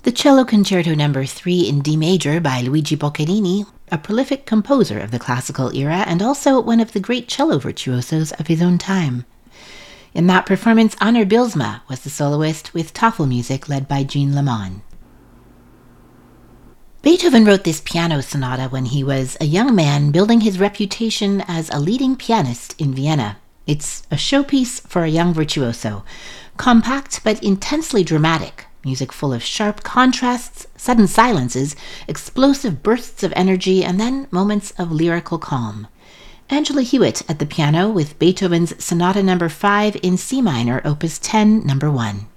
The Cello Concerto No. 3 in D major by Luigi Boccherini, a prolific composer of the classical era and also one of the great cello virtuosos of his own time. In that performance, Anna Bylsma was the soloist, with Tafel music led by Jean Leman. Beethoven wrote this piano sonata when he was a young man building his reputation as a leading pianist in Vienna. It's a showpiece for a young virtuoso, compact but intensely dramatic, music full of sharp contrasts, sudden silences, explosive bursts of energy, and then moments of lyrical calm. Angela Hewitt at the piano with Beethoven's Sonata No. 5 in C minor, Opus 10, No. 1.